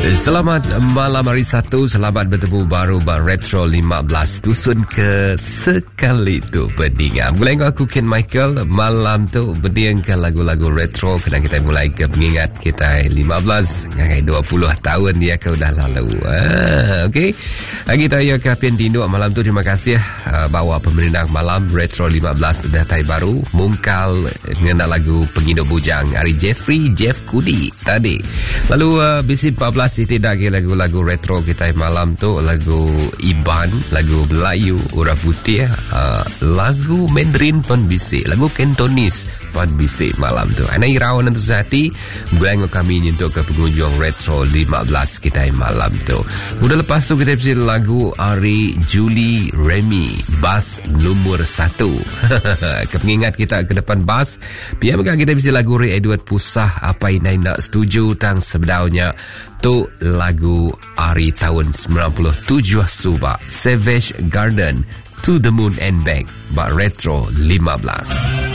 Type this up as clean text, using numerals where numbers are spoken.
Selamat malam hari Sabtu. Selamat bertemu baru Bang Retro 15 Tusun ke sekali tu pendengar. Mulai aku Ken Michael. Malam tu berdiangkan lagu-lagu retro. Kena kita mulai ke pengingat kita 15 ngai 20 tahun dia ke dah lalu. Okey. Lagi tahu ke Pian Tinduk malam tu. Terima kasih bawa pemerintah malam Retro 15 datai baru mungkal mengenal lagu Penginut Bujang hari Jeff Kudi tadi. Lalu bisi 14 tidak lagu-lagu retro kita malam tu, lagu Iban, lagu Melayu, Urap Putih, lagu Mandarin pun bisik, lagu Cantonese pun bisik malam tu. Ana irawan untuk hati, mulai kami nyentuh ke pengunjung retro 15 kita malam tu. Udah lepas tu kita bisik lagu Ari Julie Remy, Bas nomor 1. Kepengingat kita ke depan Bas, biar kita bisik lagu Ray Edward Pusah, apa ini nak setuju tang sebenarnya tu lagu hari tahun 97 Subak, Savage Garden, To the Moon and Back, Bak Retro 15.